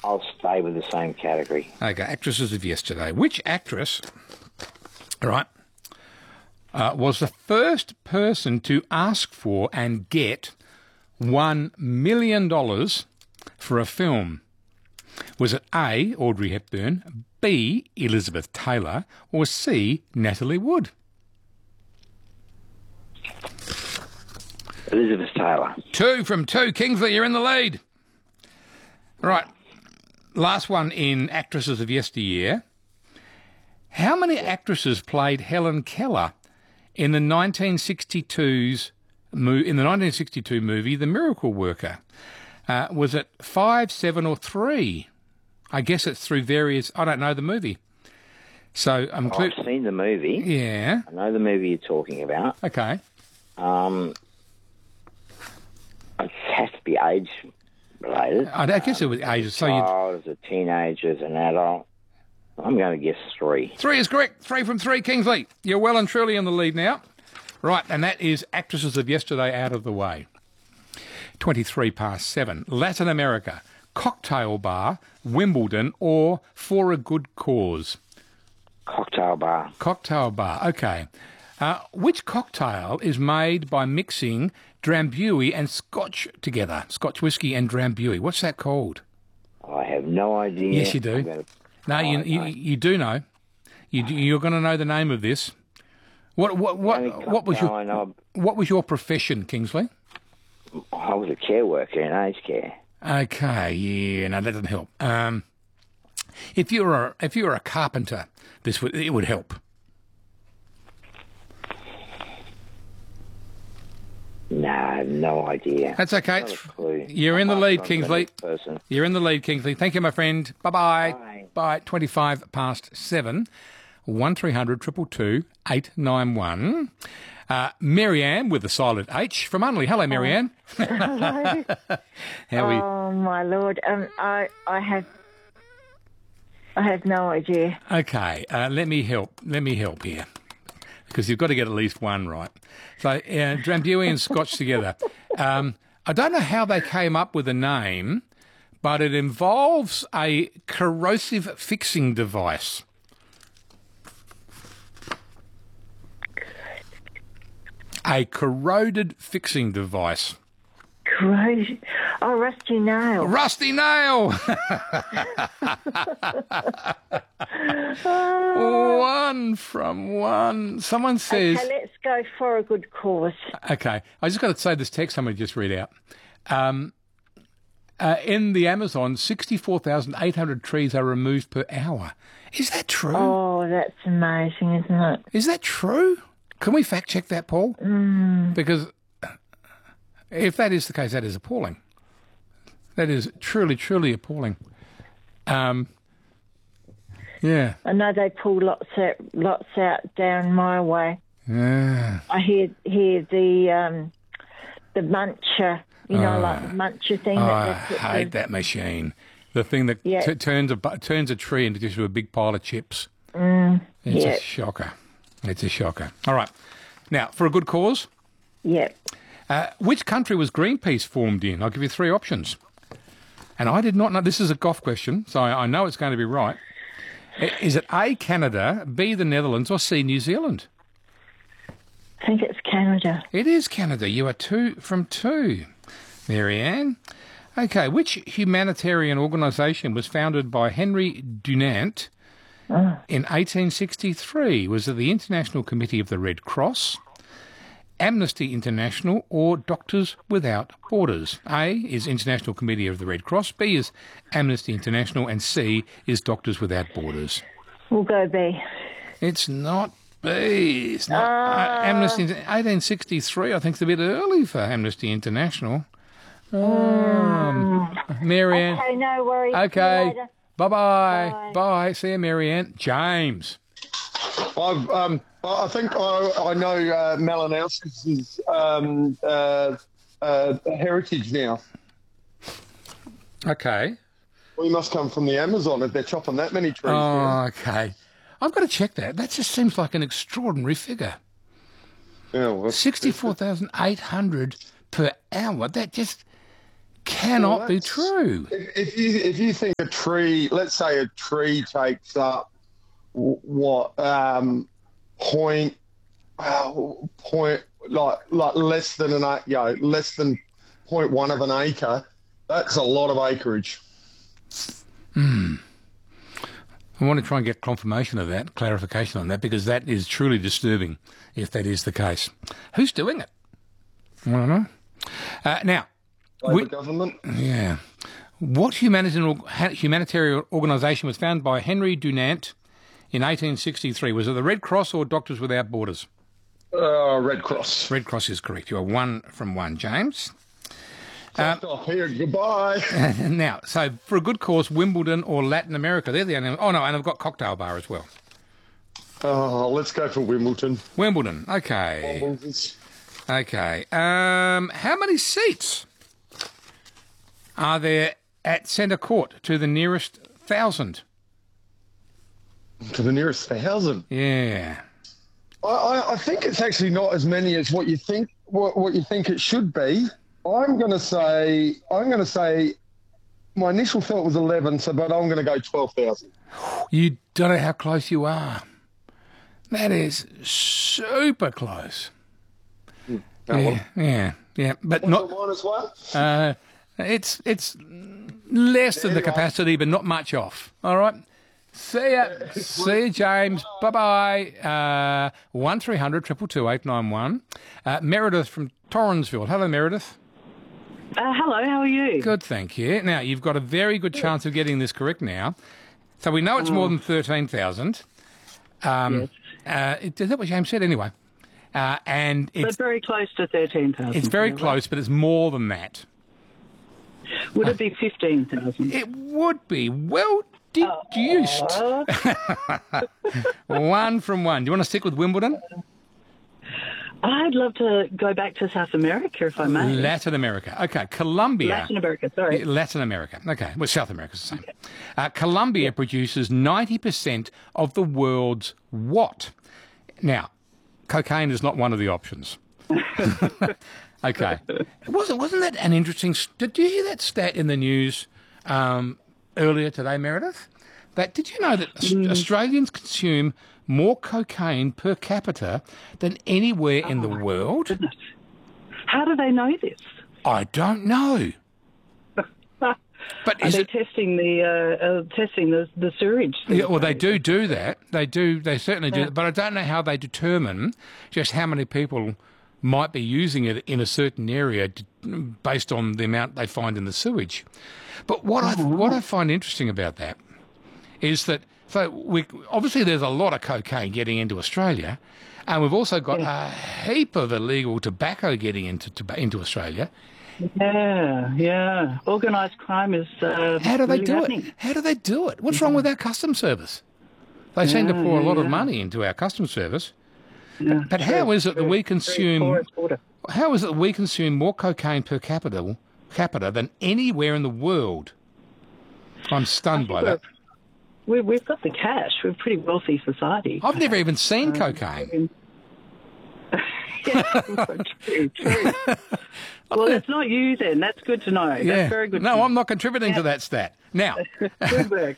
I'll stay with the same category. Okay, actresses of yesterday. Which actress, all right, was the first person to ask for and get $1 million for a film? Was it A, Audrey Hepburn, B, Elizabeth Taylor, or C, Natalie Wood? Elizabeth Taylor. 2 from 2. Kingsley, you're in the lead. Right. Last one in actresses of yesteryear. How many actresses played Helen Keller in the 1962 movie The Miracle Worker? Was it 5, 7, or 3? I guess it's through various... I don't know the movie. So I've seen the movie. Yeah. I know the movie you're talking about. Okay. It has to be age-related. I guess it was ages. So child, as a teenager, as an adult. I'm going to guess 3. 3 is correct. 3 from 3, Kingsley. You're well and truly in the lead now. Right, and that is actresses of yesterday out of the way. 23 past 7. Latin America, cocktail bar, Wimbledon, or For a Good Cause? Cocktail bar. Cocktail bar, okay. Which cocktail is made by mixing Drambuie and Scotch together? Scotch whisky and Drambuie. What's that called? I have no idea. Yes, you do. No, you do know. You're going to know the name of this. What was your profession, Kingsley? I was a care worker in aged care. Okay, yeah, no, that doesn't help. If you were a carpenter, it would help. No, I have no idea. That's okay. Not a clue. You're in the lead, Kingsley. Person. You're in the lead, Kingsley. Thank you, my friend. Bye-bye. Bye. Bye. 25 past 7. 1300 222 891. Marianne with the silent H from Unley. Hello, Marianne. Hello. How are you? Oh my Lord! I have no idea. Okay, let me help here, because you've got to get at least one right. So, Drambuie and Scotch together. I don't know how they came up with the name, but it involves a corrosive fixing device. A corroded fixing device. Corrosion. Oh, rusty nail. Rusty nail! 1 from 1. Someone says... Okay, let's go For a Good Cause. Okay, I just got to say this text somebody just read out. In the Amazon, 64,800 trees are removed per hour. Is that true? Oh, that's amazing, isn't it? Is that true? Can we fact check that, Paul? Because if that is the case, that is appalling. That is truly, truly appalling. Yeah. I know they pull lots out down my way. Yeah. I hear the muncher, like the muncher thing. I hate that machine. The thing that turns a tree into just a big pile of chips. It's a shocker. It's a shocker. All right. Now, for a good cause? Yep. Which country was Greenpeace formed in? I'll give you 3 options. And I did not know. This is a golf question, so I know it's going to be right. Is it A, Canada, B, the Netherlands, or C, New Zealand? I think it's Canada. It is Canada. You are 2 from 2, Marianne. Okay, which humanitarian organisation was founded by Henry Dunant in 1863? Was it the International Committee of the Red Cross, Amnesty International, or Doctors Without Borders? A is International Committee of the Red Cross, B is Amnesty International, and C is Doctors Without Borders. We'll go B. It's not B. It's not Amnesty. 1863, I think, is a bit early for Amnesty International. Marianne. Okay, no worries. Okay. Bye-bye. Bye. See you, Marianne. James. I think I know Melanauskis' heritage now. Okay. We must come from the Amazon if they're chopping that many trees Oh, down. okay. I've got to check that. That just seems like an extraordinary figure. Yeah, well, 64,800 per hour. That just cannot be that's- true. If you think a tree, let's say a tree takes up what point like less than less than 0.1 of an acre, that's a lot of acreage. I want to try and get confirmation of that, clarification on that, because that is truly disturbing if that is the case. Who's doing it? I don't know. Now, Labor government. yeah. What humanitarian organisation was founded by Henry Dunant in 1863? Was it the Red Cross or Doctors Without Borders? Red Cross. Red Cross is correct. You are 1 from 1, James. Off here. Goodbye. Now, so for a good cause, Wimbledon or Latin America, they're the only... Oh, no, and I've got Cocktail Bar as well. Oh, let's go for Wimbledon. Wimbledon, okay. Okay. How many seats are there at Centre Court to the nearest 1,000? To the nearest 1,000. Yeah. I think it's actually not as many as what you think. What you think it should be. I'm going to say. My initial thought was 11, but I'm going to go 12,000. You don't know how close you are. That is super close. Yeah. But not. Minus one. It's less than the capacity, but not much off. All right. See ya, James. Bye-bye. 1300 222 891. Meredith from Torrensville. Hello, Meredith. Hello, how are you? Good, thank you. Now, you've got a very good chance of getting this correct now. So we know it's more than 13,000. Yes. Is that what James said anyway? And But it's very close to 13,000. it's very close, but it's more than that. Would it be 15,000? It would be. Well deduced. 1 from 1. Do you want to stick with Wimbledon? I'd love to go back to South America, if I may. Latin America. Okay, Colombia. Latin America, sorry. Latin America. Okay, well, South America's the same. Colombia produces 90% of the world's what? Now, cocaine is not one of the options. Okay. Wasn't that an interesting... Did you hear that stat in the news earlier today, Meredith? Did you know that Australians consume more cocaine per capita than anywhere in the world? Goodness. How do they know this? I don't know. But Are is they it... testing the sewage? Yeah, well, they do that. They certainly do. But I don't know how they determine just how many people might be using it in a certain area based on the amount they find in the sewage. But what I find interesting about that is that obviously there's a lot of cocaine getting into Australia, and we've also got a heap of illegal tobacco getting into Australia. Yeah. Organised crime is How do they really do happening. it? How do they do it? What's wrong with our customs service? They seem to pour a lot of money into our customs service. Yeah, But how is it that we consume? porous water. How is it that we consume more cocaine per capita than anywhere in the world? I'm stunned by that. We've got the cash. We're a pretty wealthy society. I've never even seen cocaine. True. Well, that's not you then. That's good to know. Yeah. That's very good. No, I'm not contributing to that stat. Now, Good work.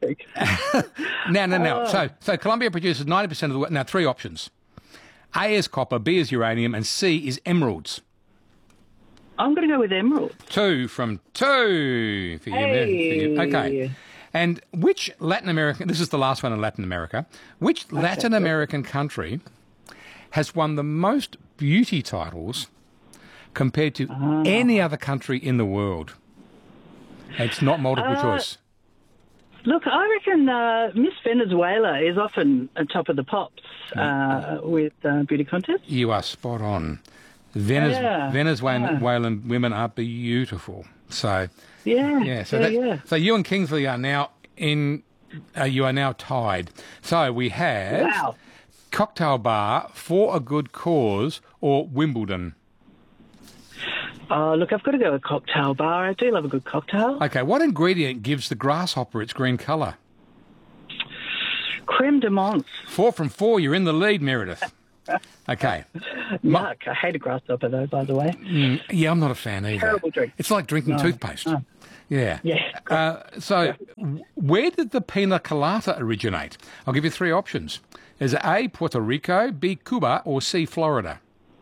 now. So Colombia produces 90% of the world. Now, 3 options. A is copper, B is uranium, and C is emeralds. I'm going to go with emerald. 2 from 2 for you. Hey. Okay. And which Latin American, this is the last one in Latin America, which Latin American country has won the most beauty titles compared to any other country in the world? It's not multiple choice. Look, I reckon Miss Venezuela is often on top of the pops with beauty contests. You are spot on. Venezuelan women are beautiful. So so you and Kingsley are now you are now tied. So we have Cocktail Bar, For a Good Cause, or Wimbledon. Oh, look, I've got to go with Cocktail Bar. I do love a good cocktail. Okay, what ingredient gives the grasshopper its green colour? Creme de menthe. 4 from 4, you're in the lead, Meredith. Okay. Yuck! I hate a grasshopper, though. By the way, Yeah, I'm not a fan either. Terrible drink. It's like drinking toothpaste. No. Yeah. Yeah. Where did the pina colada originate? I'll give you three options. Is it A, Puerto Rico, B, Cuba, or C, Florida?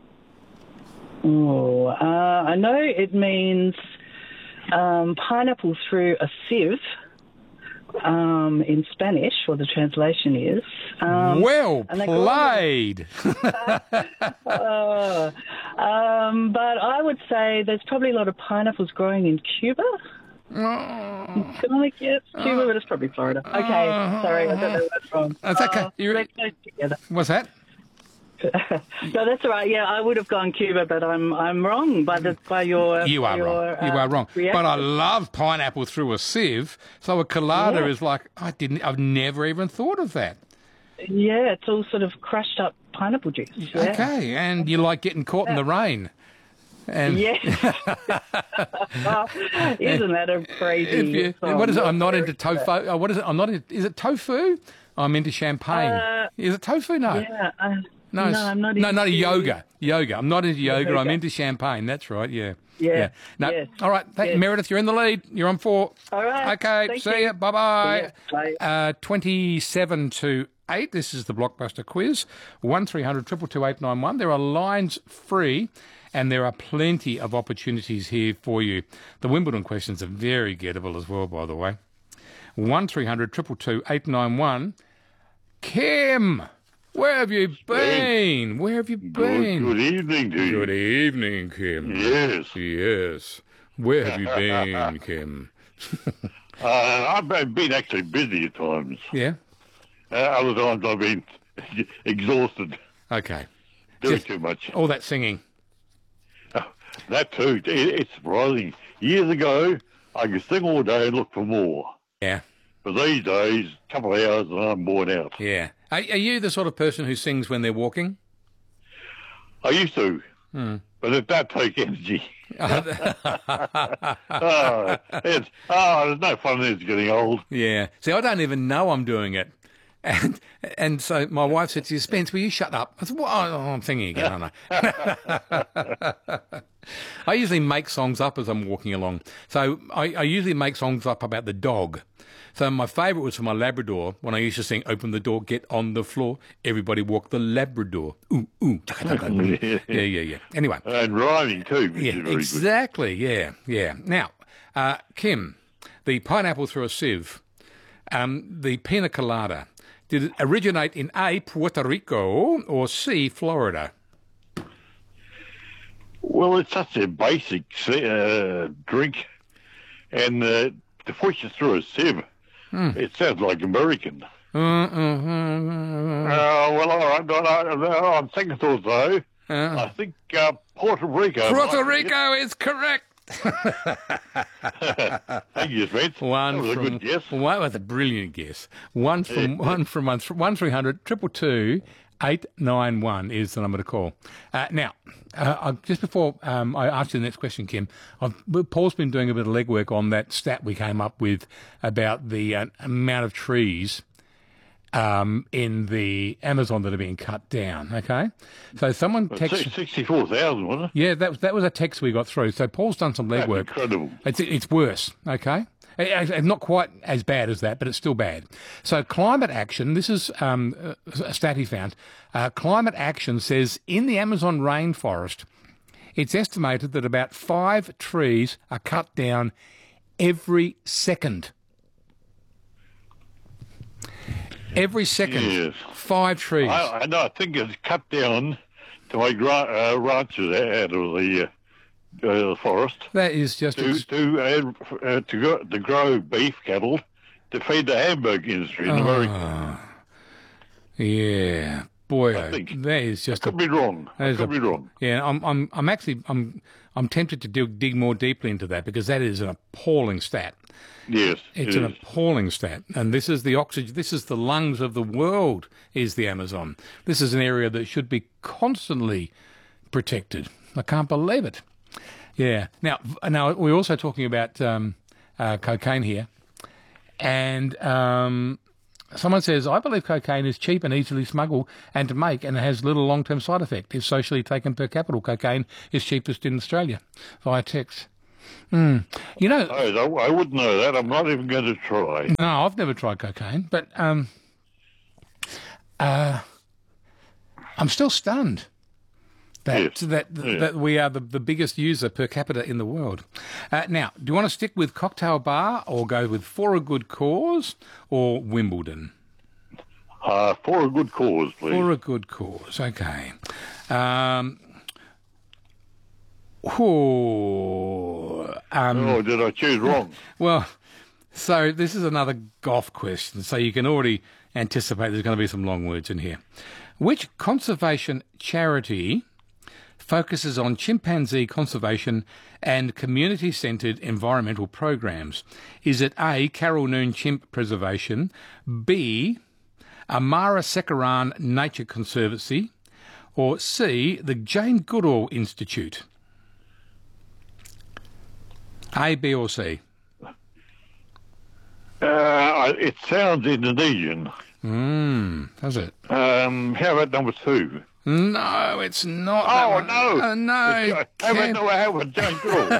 Oh, I know it means pineapple through a sieve in Spanish, or the translation is. Well and they played. But I would say there's probably a lot of pineapples growing in Cuba. Oh. Can I guess Cuba, but it's probably Florida. Okay, sorry, I don't know what's wrong. That's okay. Let's go together. What's that? No, that's all right. Yeah, I would have gone Cuba, but I'm wrong by your. You are wrong. You are wrong. reaction. But I love pineapple through a sieve. So a colada Yeah. is like I've never even thought of that. Yeah, it's all sort of crushed up pineapple juice. Yeah. Okay, and you like getting caught in the rain. And Yes. Isn't that a crazy? what is it? I'm not into tofu. What is it? I'm not. Is it tofu? I'm into champagne. Is it tofu? No. Yeah. No, I'm not. No, into not yoga. Yoga. I'm not into yoga. I'm into champagne. That's right. Yeah. Yeah. No. Yes. All right. Yes. Meredith, you're in the lead. You're on 4. All right. Okay. Thank See you. ya. Bye-bye. Bye. 27 to 8. This is the Blockbuster quiz. 1300 222 891. There are lines free, and there are plenty of opportunities here for you. The Wimbledon questions are very gettable as well, by the way. 1300 222 891. Kim, where have you been? Where have you been? Good evening to you. Good evening, Kim. Yes. Yes. Where have you been, Kim? I've been actually busy at times. Yeah? Other times I've been exhausted, Okay. doing Just too much. all that singing. That too. It's surprising. Years ago, I could sing all day and look for more. Yeah. But these days, a couple of hours and I'm worn out. Yeah. Are you the sort of person who sings when they're walking? I used to, but it does take energy. There's no fun in it getting old. Yeah. See, I don't even know I'm doing it. And so my wife said to you, Spence, will you shut up? I said, well, I'm singing again, aren't I? I usually make songs up as I'm walking along. So I usually make songs up about the dog. So my favourite was for my Labrador, when I used to sing, open the door, get on the floor, everybody walk the Labrador. Ooh, ooh, chaka, chaka. Yeah. Anyway. And rhyming too, which is very Exactly, yeah. Now, Kim, the pineapple through a sieve, the pina colada, did it originate in A, Puerto Rico, or C, Florida? good. Well, it's such a basic drink, and to push it through a sieve, it sounds like American. Well, all right. On second thought, though, I think Puerto Rico. Puerto Rico is correct. Thank you, Spence. That was a good guess. One was a brilliant guess. One from 1300 222 891 is the number to call. Now, just before I ask you the next question, Kim, Paul's been doing a bit of legwork on that stat we came up with about the amount of trees in the Amazon that are being cut down. Okay, so someone texted 64,000, wasn't it? Yeah, that was a text we got through. So Paul's done some That's legwork. incredible. It's worse. Okay. It's not quite as bad as that, but it's still bad. So climate action, this is a stat he found. Climate action says in the Amazon rainforest, it's estimated that about 5 trees are cut down every second. Every second, Yes. 5 trees. I know. I think it's cut down to make ranches out of the forest That is just... to grow beef cattle to feed the hamburger industry in America. Yeah. Boy, I think. that is just... Could be wrong. That is Could be wrong. Yeah, I'm tempted to dig more deeply into that because that is an appalling stat. Yes, It's it an is. appalling stat, and this is the oxygen. This is the lungs of the world. Is the Amazon? This is an area that should be constantly protected. I can't believe it. Yeah. Now we're also talking about cocaine here, and Someone says, I believe cocaine is cheap and easily smuggled and to make, and it has little long-term side effect. If socially taken per capita, cocaine is cheapest in Australia via text. You know, I wouldn't know that. I'm not even going to try. no, I've never tried cocaine, but I'm still stunned that Yes. that we are the biggest user per capita in the world. Now, do you want to stick with Cocktail Bar or go with For a Good Cause or Wimbledon? For a good cause, please. For a good cause, okay. Did I choose wrong? Well, so this is another golf question, so you can already anticipate there's going to be some long words in here. Which conservation charity focuses on chimpanzee conservation and community-centred environmental programs? Is it A, Carol Noon Chimp Preservation, B, Amara Sekaran Nature Conservancy, or C, the Jane Goodall Institute? A, B or C? It sounds Indonesian. Does it? How about number 2? No, it's not. Oh, that no. one. No. How about Jane Goodall?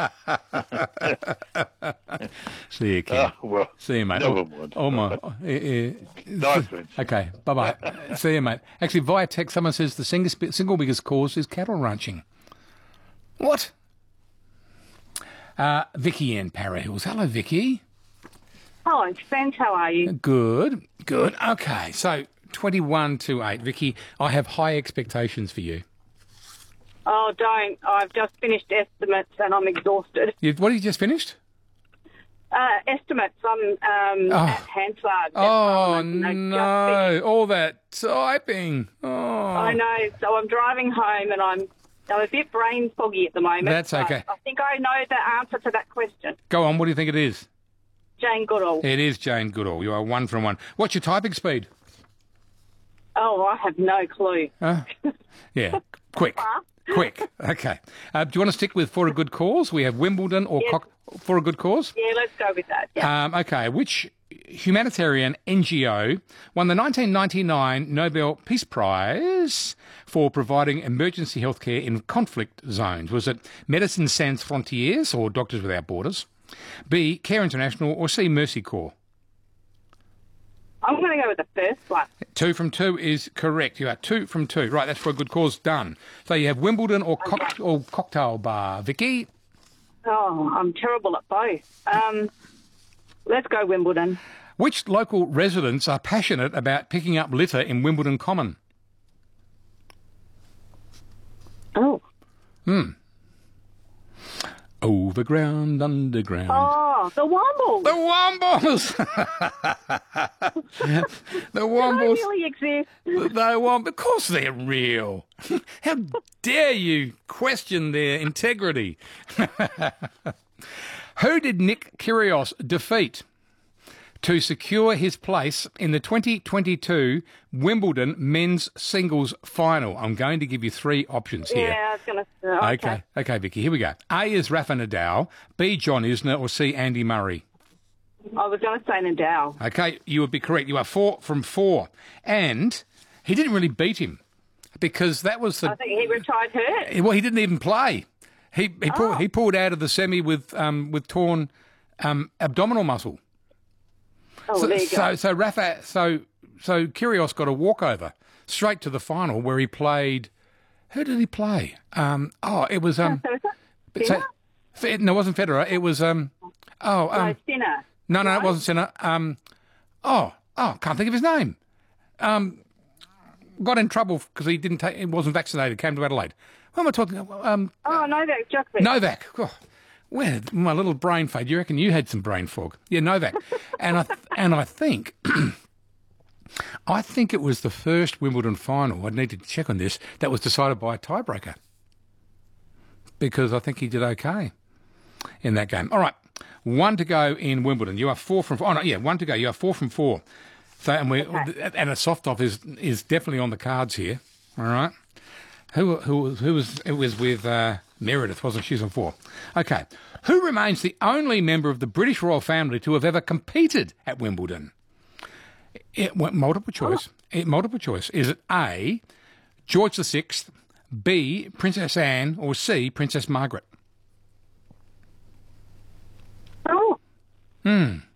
See you, Ken. Well, See you, mate. never mind. Oh, my. Nice one. Okay, bye-bye. See you, mate. Actually, via text, someone says the single biggest cause is cattle ranching. What? Vicky in Para Hills. Hello, Vicky. Hello, Spence. How are you? Good. Okay, so 21-8. Vicky, I have high expectations for you. Oh, don't. I've just finished estimates and I'm exhausted. What have you just finished? Estimates. I'm at Hansard. Oh, no. All that typing. Oh. I know. So I'm driving home and I'm a bit brain foggy at the moment. That's okay. I think I know the answer to that question. Go on, what do you think it is? Jane Goodall. It is Jane Goodall. You are 1 from 1. What's your typing speed? Oh, I have no clue. Yeah, quick. Okay. Do you want to stick with For a Good Cause? We have Wimbledon or Yes. For a Good Cause? Yeah, let's go with that. Yeah. Okay. Which humanitarian NGO won the 1999 Nobel Peace Prize for providing emergency healthcare in conflict zones? Was it Médecins Sans Frontières or Doctors Without Borders? B, Care International, or C, Mercy Corps? I'm going to go with the first one. 2 from 2 is correct. You are 2 from 2. Right, that's For a Good Cause done. So you have Wimbledon or Cocktail Bar. Vicky? Oh, I'm terrible at both. Let's go Wimbledon. Which local residents are passionate about picking up litter in Wimbledon Common? Oh. Overground, underground. Oh, the Wombles. The Wombles! The Wombles. Do they really exist? They won't. Of course they're real. How dare you question their integrity? Who did Nick Kyrgios defeat to secure his place in the 2022 Wimbledon men's singles final? I'm going to give you 3 options here. Yeah, I was going to... Okay, Vicky, here we go. A is Rafa Nadal, B, John Isner, or C, Andy Murray. I was going to say Nadal. Okay, you would be correct. You are 4 from 4. And he didn't really beat him because that was the... I think he retired hurt. Well, he didn't even play. He pulled out of the semi with torn abdominal muscle. Oh, there you go. So Kyrgios got a walkover straight to the final where he played. Who did he play? It was Sinner? No, it wasn't Federer. It was Sinner. No, it wasn't Sinner. Can't think of his name. Got in trouble because he wasn't vaccinated. Came to Adelaide. What am I talking? Novak Djokovic. Novak. Oh, where my little brain fade? You reckon you had some brain fog? Yeah, Novak. and I think it was the first Wimbledon final. I'd need to check on this. That was decided by a tiebreaker because I think he did okay in that game. All right, 1 to go in Wimbledon. You are 4 from 4. Oh no, yeah, 1 to go. You are 4 from 4. So and a soft off is definitely on the cards here. All right. Who was it was with Meredith, wasn't she? She's on 4. Okay. Who remains the only member of the British royal family to have ever competed at Wimbledon? Multiple choice. Multiple choice. Is it A, George VI, B, Princess Anne, or C, Princess Margaret? Oh.